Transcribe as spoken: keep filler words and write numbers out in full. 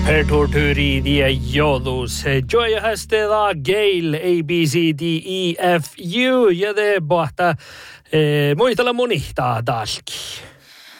Per torturi dia joulus. Joya hastela Gail A B C D E F U ja de bahta eh, muitella monihtaa taaskin.